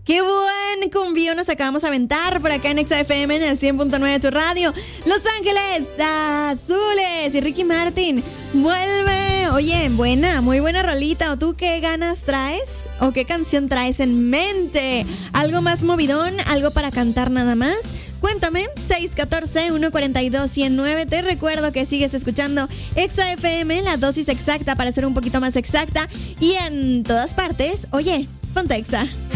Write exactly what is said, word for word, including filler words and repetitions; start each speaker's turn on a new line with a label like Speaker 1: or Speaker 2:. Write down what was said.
Speaker 1: Qué buen cumbio nos acabamos de aventar por acá en Exa F M en el cien punto nueve de tu radio. Los Ángeles Azules y Ricky Martin, vuelve. Oye, buena, muy buena rolita. ¿O tú qué ganas traes? ¿O qué canción traes en mente? ¿Algo más movidón? ¿Algo para cantar nada más? Cuéntame, seis uno cuatro, uno cuatro dos, uno cero nueve. Te recuerdo que sigues escuchando Exa F M, la dosis exacta para ser un poquito más exacta. Y en todas partes, oye, ponte Exa.